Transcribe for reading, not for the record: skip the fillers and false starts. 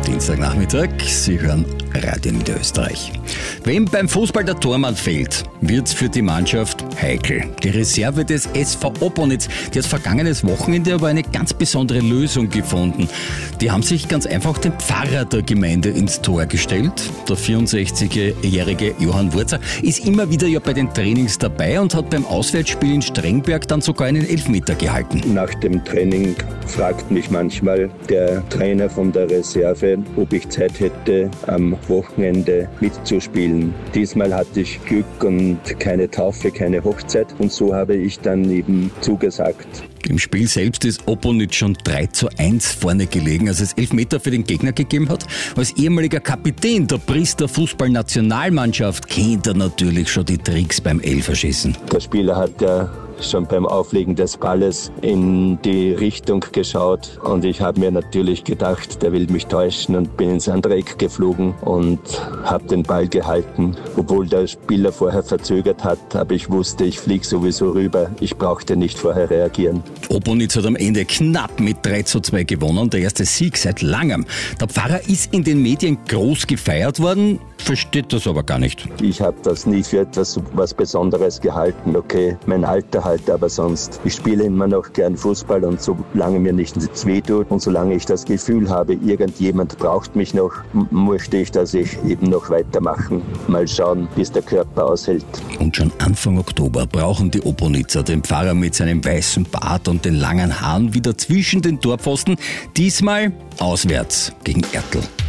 Dienstagnachmittag, Sie hören Radio Niederösterreich. Wenn beim Fußball der Tormann fehlt, wird's für die Mannschaft heikel. Die Reserve des SV Oponitz, die hat vergangenes Wochenende aber eine ganz besondere Lösung gefunden. Die haben sich ganz einfach den Pfarrer der Gemeinde ins Tor gestellt. Der 64-jährige Johann Wurzer ist immer wieder ja bei den Trainings dabei und hat beim Auswärtsspiel in Strengberg dann sogar einen Elfmeter gehalten. Nach dem Training fragt mich manchmal der Trainer von der Reserve, ob ich Zeit hätte, am Wochenende mitzuspielen. Diesmal hatte ich Glück und keine Taufe, keine Hochzeit, und so habe ich dann eben zugesagt. Im Spiel selbst ist Oponitz schon 3:1 vorne gelegen, als es Elfmeter für den Gegner gegeben hat. Als ehemaliger Kapitän der Priester Fußballnationalmannschaft kennt er natürlich schon die Tricks beim Elferschießen. Der Spieler hat ja schon beim Auflegen des Balles in die Richtung geschaut und ich habe mir natürlich gedacht, der will mich täuschen, und bin ins andere Eck geflogen und habe den Ball gehalten, obwohl der Spieler vorher verzögert hat, aber ich wusste, ich fliege sowieso rüber, ich brauchte nicht vorher reagieren. Oponitz hat am Ende knapp mit 3:2 gewonnen, der erste Sieg seit langem. Der Pfarrer ist in den Medien groß gefeiert worden, versteht das aber gar nicht. Ich habe das nie für was Besonderes gehalten, okay, mein Alter halt, aber sonst, ich spiele immer noch gern Fußball, und solange mir nichts wehtut und solange ich das Gefühl habe, irgendjemand braucht mich noch, möchte ich, dass ich eben noch weitermachen. Mal schauen, bis der Körper aushält. Und schon Anfang Oktober brauchen die Oponitzer den Pfarrer mit seinem weißen Bart und den langen Haaren wieder zwischen den Torpfosten, diesmal auswärts gegen Ertl.